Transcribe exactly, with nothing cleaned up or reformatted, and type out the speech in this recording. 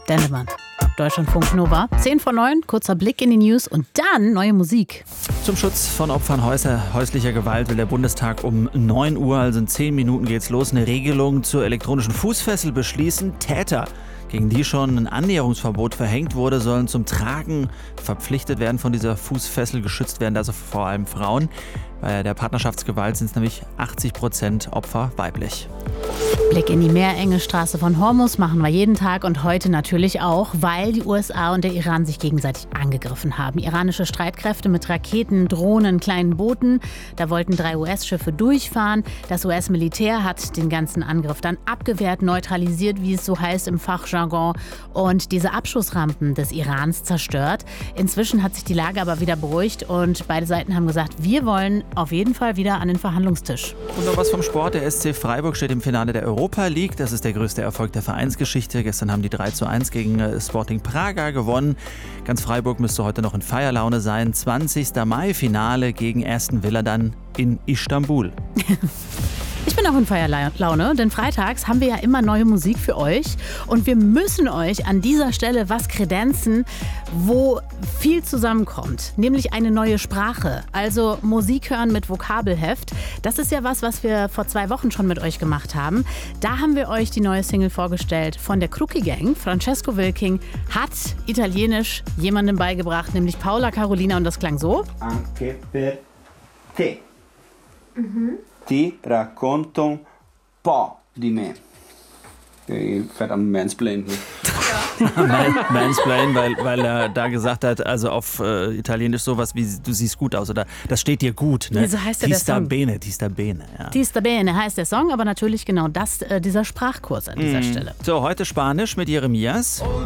Dendemann. Deutschlandfunk Nova. zehn vor neun, kurzer Blick in die News und dann neue Musik. Zum Schutz von Opfern häuslicher Gewalt will der Bundestag um neun Uhr, also in zehn Minuten geht's los, eine Regelung zur elektronischen Fußfessel beschließen. Täter, gegen die schon ein Annäherungsverbot verhängt wurde, sollen zum Tragen verpflichtet werden, von dieser Fußfessel geschützt werden, also vor allem Frauen. Bei der Partnerschaftsgewalt sind es nämlich achtzig Prozent Opfer weiblich. Blick in die meerenge Straße von Hormuz machen wir jeden Tag und heute natürlich auch, weil die U S A und der Iran sich gegenseitig angegriffen haben. Iranische Streitkräfte mit Raketen, Drohnen, kleinen Booten. Da wollten drei U S-Schiffe durchfahren. Das U S-Militär hat den ganzen Angriff dann abgewehrt, neutralisiert, wie es so heißt im Fachjargon, und diese Abschussrampen des Irans zerstört. Inzwischen hat sich die Lage aber wieder beruhigt und beide Seiten haben gesagt, wir wollen auf jeden Fall wieder an den Verhandlungstisch. Und noch was vom Sport. Der S C Freiburg steht im Finale der Europa League. Das ist der größte Erfolg der Vereinsgeschichte. Gestern haben die drei zu eins gegen Sporting Praga gewonnen. Ganz Freiburg müsste heute noch in Feierlaune sein. zwanzigster Mai Finale gegen Aston Villa dann in Istanbul. Ich bin auch in Feierlaune, denn freitags haben wir ja immer neue Musik für euch und wir müssen euch an dieser Stelle was kredenzen, wo viel zusammenkommt, nämlich eine neue Sprache, also Musik hören mit Vokabelheft. Das ist ja was, was wir vor zwei Wochen schon mit euch gemacht haben. Da haben wir euch die neue Single vorgestellt von der Crookie Gang. Francesco Wilking hat Italienisch jemandem beigebracht, nämlich Paola Carolina, und das klang so. Anche per te. Mhm. Ti racconto un po' di me. Ich werde am Mansplain. Mansplain, weil, weil er da gesagt hat, also auf äh, Italienisch sowas wie du siehst gut aus oder das steht dir gut. Ne? So heißt ja der Tista Song. bene, tista bene. Ja. Tista bene heißt der Song, aber natürlich genau das, äh, dieser Sprachkurs an dieser mm. Stelle. So, heute Spanisch mit Jeremias.